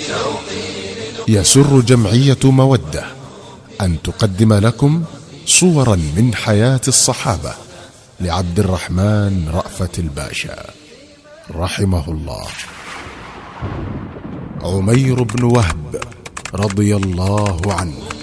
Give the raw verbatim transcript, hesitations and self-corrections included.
يسر جمعية مودة أن تقدم لكم صورا من حياة الصحابة لعبد الرحمن رأفت الباشا رحمه الله. عمير بن وهب رضي الله عنه.